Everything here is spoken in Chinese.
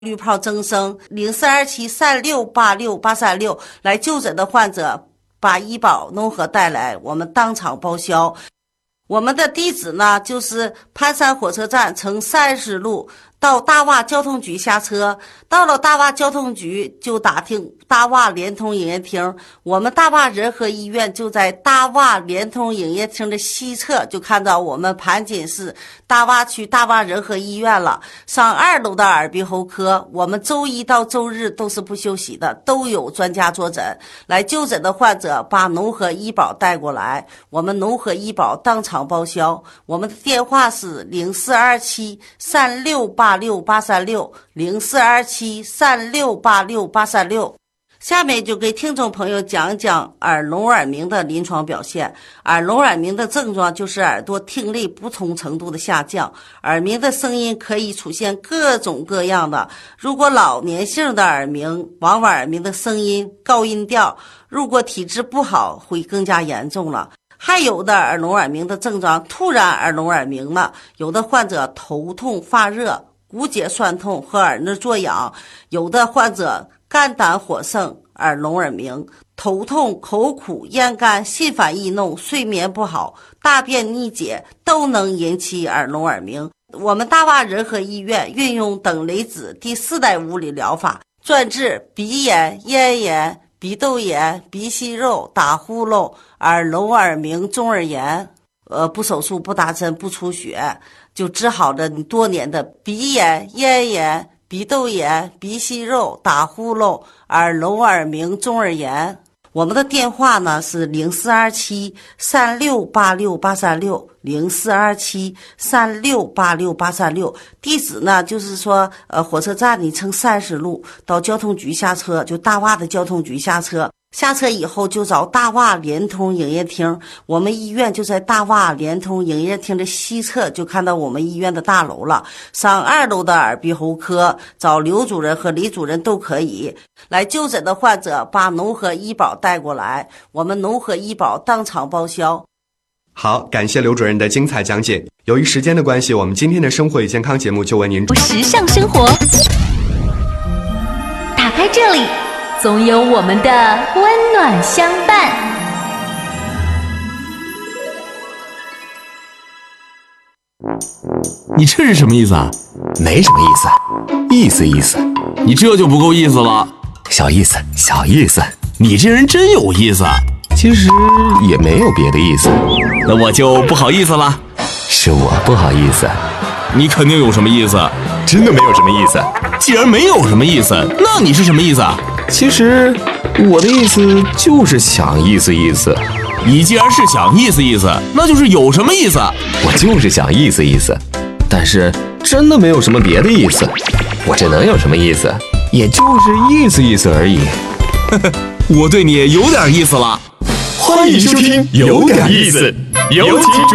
滤泡增生042736868636来就诊的患者，把医保农合带来，我们当场报销。我们的地址呢，就是盘山火车站乘30路到大洼交通局下车，到了大洼交通局就打听大洼联通营业厅，我们大洼仁和医院就在大洼联通营业厅的西侧，就看到我们盘锦市大洼区大洼仁和医院了。上2楼的耳鼻喉科，我们周一到周日都是不休息的，都有专家坐诊。来就诊的患者把农合医保带过来，我们农合医保当场报销。我们的电话是04273686860427368686。下面就给听众朋友讲一讲耳聋耳鸣的临床表现。耳聋耳鸣的症状就是耳朵听力不同程度的下降，耳鸣的声音可以出现各种各样的。如果老年性的耳鸣，往往耳鸣的声音高音调，如果体质不好会更加严重了。还有的耳聋耳鸣的症状突然耳聋耳鸣了，有的患者头痛发热、骨节酸痛和耳内作痒，有的患者肝胆火盛耳聋耳鸣，头痛、口苦、咽干、心烦易怒、睡眠不好、大便逆解都能引起耳聋耳鸣。我们大洼仁和医院运用等离子第4代物理疗法，专治鼻炎、咽炎、鼻窦炎、鼻息肉、打呼噜、耳聋耳鸣、中耳炎，不手术、不打针、不出血，就治好了你多年的鼻炎、咽炎、鼻窦炎、鼻息肉、打呼噜、耳聋耳鸣、中耳炎。我们的电话呢是04273688360427368836，地址呢就是说火车站你乘30路到交通局下车，就大洼的交通局下车。下车以后就找大洼联通营业厅，我们医院就在大洼联通营业厅的西侧，就看到我们医院的大楼了。上2楼的耳鼻喉科，找刘主任和李主任都可以。来就诊的患者把农合医保带过来，我们农合医保当场报销。 好，感谢刘主任的精彩讲解。由于时间的关系，我们今天的生活与健康节目就为您时尚生活，打开这里，总有我们的温暖相伴。 你这是什么意思啊？ 没什么意思，意思意思。 你这就不够意思了。 小意思，小意思。 你这人真有意思。 其实也没有别的意思。 那我就不好意思了。 是我不好意思。 你肯定有什么意思。 真的没有什么意思。 既然没有什么意思，那你是什么意思啊？ 其实我的意思就是想意思意思。 你既然是想意思意思，那就是有什么意思。 我就是想意思意思，但是真的没有什么别的意思。我这能有什么意思？也就是意思意思而已。 我对你有点意思了。 欢迎收听有点意思，有请